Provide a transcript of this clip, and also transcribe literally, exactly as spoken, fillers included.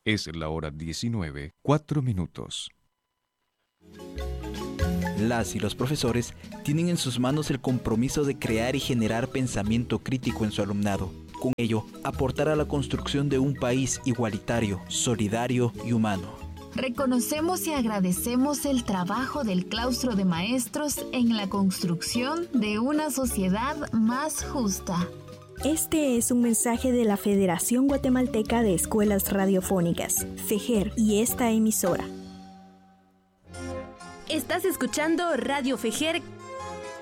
Es la hora diecinueve, cuatro minutos. Las y los profesores tienen en sus manos el compromiso de crear y generar pensamiento crítico en su alumnado. Con ello, aportar a la construcción de un país igualitario, solidario y humano. Reconocemos y agradecemos el trabajo del claustro de maestros en la construcción de una sociedad más justa. Este es un mensaje de la Federación Guatemalteca de Escuelas Radiofónicas, FEGER, y esta emisora. Estás escuchando Radio FEGER